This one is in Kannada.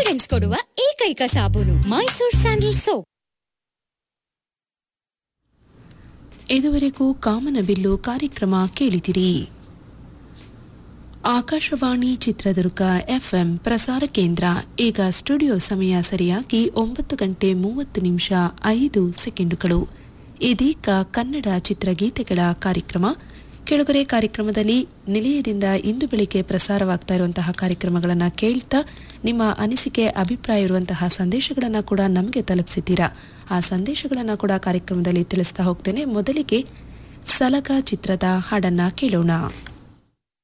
ಕಾನ್ಫಿಡೆನ್ಸ್ ಕೊಡುವ ಏಕೈಕ ಸಾಬೂನು ಮೈಸೂರ್ ಸ್ಯಾಂಡಲ್ ಸೋಪ್. ಇದುವರೆಗೂ ಕಾಮನಬಿಲ್ಲು ಕಾರ್ಯಕ್ರಮ ಕೇಳಿದಿರಿ. ಆಕಾಶವಾಣಿ ಚಿತ್ರದುರ್ಗ ಎಫ್ಎಂ ಪ್ರಸಾರ ಕೇಂದ್ರ. ಈಗ ಸ್ಟುಡಿಯೋ ಸಮಯ ಸರಿಯಾಗಿ 9:30 ಇದೀಗ ಕನ್ನಡ ಚಿತ್ರಗೀತೆಗಳ ಕಾರ್ಯಕ್ರಮ. ಕೆಳಗರೆ ಕಾರ್ಯಕ್ರಮದಲ್ಲಿ ನಿಲಯದಿಂದ ಇಂದು ಬೆಳಿಗ್ಗೆ ಪ್ರಸಾರವಾಗ್ತಾ ಇರುವಂತಹ ಕಾರ್ಯಕ್ರಮಗಳನ್ನು ಕೇಳ್ತಾ ನಿಮ್ಮ ಅನಿಸಿಕೆ ಅಭಿಪ್ರಾಯ ಇರುವಂತಹ ಸಂದೇಶಗಳನ್ನು ಕೂಡ ನಮಗೆ ತಲುಪಿಸಿದ್ದೀರಾ. ಆ ಸಂದೇಶಗಳನ್ನು ಕೂಡ ಕಾರ್ಯಕ್ರಮದಲ್ಲಿ ತಿಳಿಸ್ತಾ ಹೋಗ್ತೇನೆ. ಮೊದಲಿಗೆ ಸಲಗ ಚಿತ್ರದ ಹಾಡನ್ನ ಕೇಳೋಣ.